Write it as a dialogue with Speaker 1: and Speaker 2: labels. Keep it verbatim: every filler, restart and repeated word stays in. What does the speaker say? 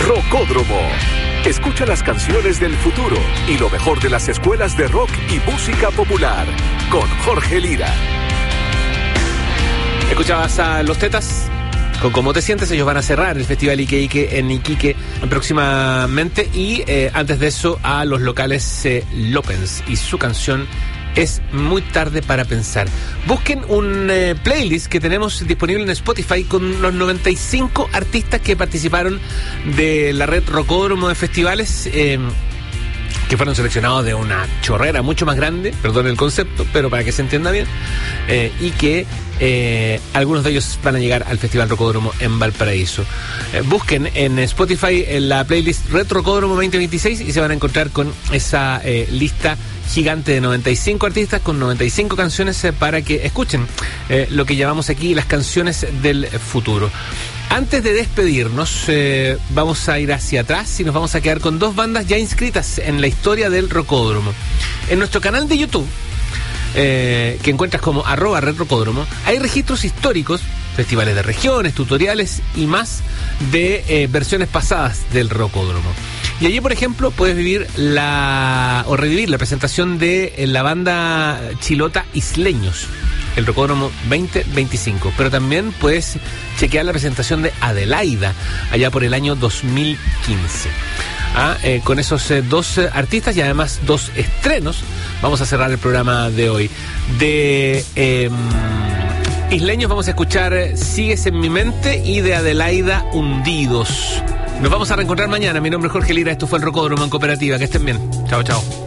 Speaker 1: Rocódromo. Escucha las canciones del futuro y lo mejor de las escuelas de rock y música popular con Jorge Lira.
Speaker 2: Escuchabas a Los Tetas con Cómo Te Sientes. Ellos van a cerrar el Festival Ike Ike en Iquique próximamente. Y eh, antes de eso a los locales eh, Lopens y su canción Es Muy Tarde Para Pensar. Busquen un eh, playlist que tenemos disponible en Spotify con los noventa y cinco artistas que participaron de la red Rocódromo de festivales, eh, que fueron seleccionados de una chorrera mucho más grande, perdón el concepto, pero para que se entienda bien, eh, y que eh, algunos de ellos van a llegar al Festival Rocódromo en Valparaíso. Eh, busquen en Spotify en la playlist Red Rocódromo veinte veintiséis y se van a encontrar con esa eh, lista gigante de noventa y cinco artistas con noventa y cinco canciones eh, para que escuchen eh, lo que llamamos aquí las canciones del futuro. Antes de despedirnos, eh, vamos a ir hacia atrás y nos vamos a quedar con dos bandas ya inscritas en la historia del Rocódromo. En nuestro canal de YouTube, eh, que encuentras como arroba Red Rocódromo, hay registros históricos, festivales de regiones, tutoriales y más de eh, versiones pasadas del Rocódromo. Y allí, por ejemplo, puedes vivir la o revivir la presentación de eh, la banda chilota Isleños, el Rocódromo veinte veinticinco. Pero también puedes chequear la presentación de Adelaida, allá por el año dos mil quince. Ah, eh, con esos eh, dos eh, artistas y además dos estrenos, vamos a cerrar el programa de hoy. De eh, Isleños vamos a escuchar eh, Sigues en mi mente, y de Adelaida Hundidos. Nos vamos a reencontrar mañana. Mi nombre es Jorge Lira, esto fue el Rocódromo en Cooperativa. Que estén bien. Chao, chao.